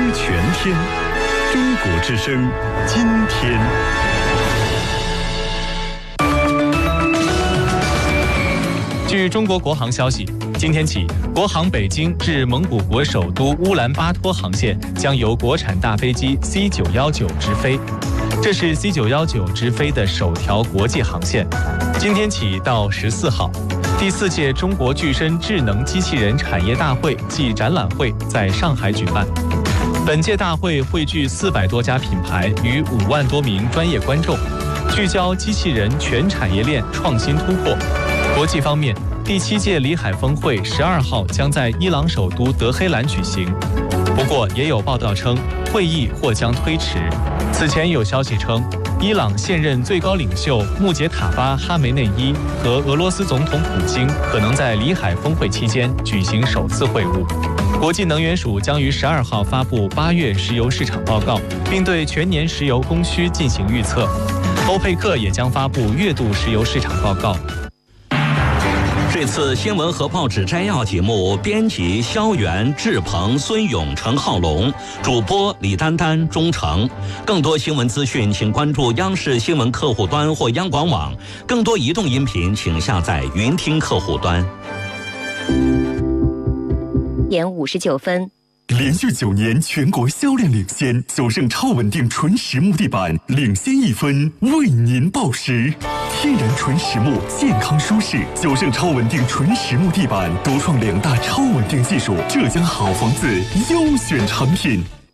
全天。中国之声，今天。 据中国国航消息，今天起，国航北京至蒙古国首都乌兰巴托航线将由国产大飞机 C919 直飞。这是 C919 直飞的首条国际航线。今天起到14号，第4届中国具身智能机器人产业大会暨展览会在上海举办。本届大会汇聚400多家品牌与5万多名专业观众，聚焦机器人全产业链创新突破。国际方面，第7届里海峰会12号将在伊朗首都德黑兰举行。不过，也有报道称会议或将推迟。此前有消息称，伊朗现任最高领袖穆杰塔巴·哈梅内伊和俄罗斯总统普京可能在里海峰会期间举行首次会晤。国际能源署将于12号发布8月石油市场报告，并对全年石油供需进行预测。欧佩克也将发布月度石油市场报告。 这次新闻和报纸摘要节目，编辑肖元、志鹏、孙勇、陈浩龙，主播李丹丹、钟诚。更多新闻资讯，请关注央视新闻客户端或央广网。更多移动音频，请下载云听客户端。 59分。 连续9年全国销量领先，九盛超稳定纯实木地板领先1分，为您报时。天然纯实木，健康舒适。九盛超稳定纯实木地板独创2大超稳定技术，浙江好房子优选产品。